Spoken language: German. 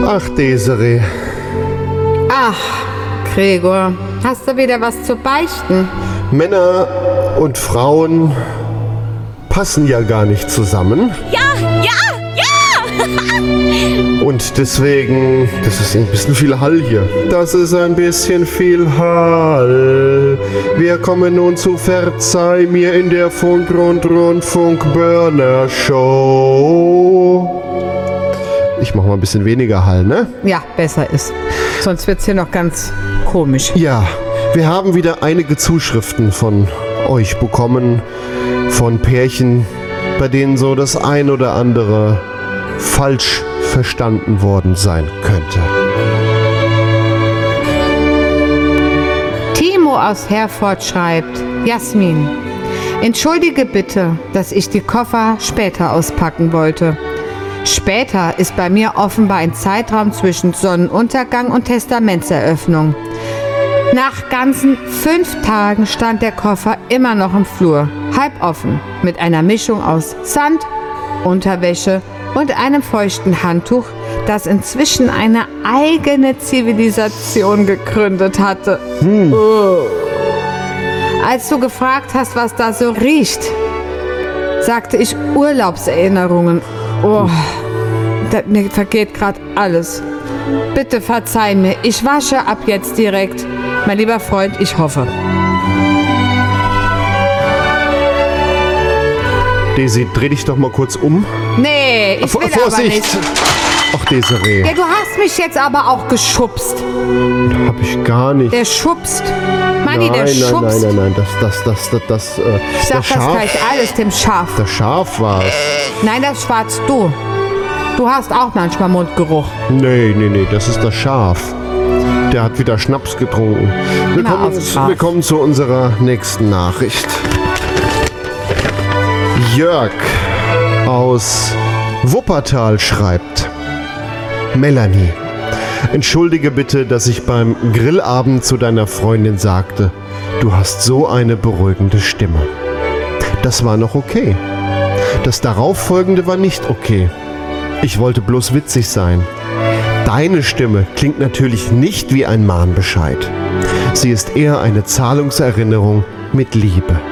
Ach, Desiree. Ach, Gregor, hast du wieder was zu beichten? Männer und Frauen passen ja gar nicht zusammen. Ja! Und deswegen, das ist ein bisschen viel Hall hier. Das ist ein bisschen viel Hall. Wir kommen nun zu Verzeih mir in der Funk-Rund-Funk-Burner-Show. Ich mach mal ein bisschen weniger Hall, ne? Ja, besser ist. Sonst wird's hier noch ganz komisch. Ja, wir haben wieder einige Zuschriften von euch bekommen, von Pärchen, bei denen so das ein oder andere falsch verstanden worden sein könnte. Timo aus Herford schreibt: Jasmin, entschuldige bitte, dass ich die Koffer später auspacken wollte. Später ist bei mir offenbar ein Zeitraum zwischen Sonnenuntergang und Testamentseröffnung. Nach ganzen 5 Tagen stand der Koffer immer noch im Flur, halb offen, mit einer Mischung aus Sand, Unterwäsche und einem feuchten Handtuch, das inzwischen eine eigene Zivilisation gegründet hatte. Als du gefragt hast, was da so riecht, sagte ich Urlaubserinnerungen. Oh, mir vergeht gerade alles. Bitte verzeih mir, ich wasche ab jetzt direkt. Mein lieber Freund, ich hoffe. Daisy, dreh dich doch mal kurz um. Nee, ich will aber nicht. Ach, Desiree. Ja, du hast mich jetzt aber auch geschubst. Hab ich gar nicht. Der schubst. Manni, der schubst. Nein, das Ich sag das gleich alles dem Schaf. Das Schaf war's. Nein, das warst du. Du hast auch manchmal Mundgeruch. Nee, das ist das Schaf. Der hat wieder Schnaps getrunken. Wir kommen zu unserer nächsten Nachricht. Jörg aus Wuppertal schreibt: Melanie, entschuldige bitte, dass ich beim Grillabend zu deiner Freundin sagte, du hast so eine beruhigende Stimme. Das war noch okay. Das darauffolgende war nicht okay. Ich wollte bloß witzig sein. Deine Stimme klingt natürlich nicht wie ein Mahnbescheid. Sie ist eher eine Zahlungserinnerung mit Liebe.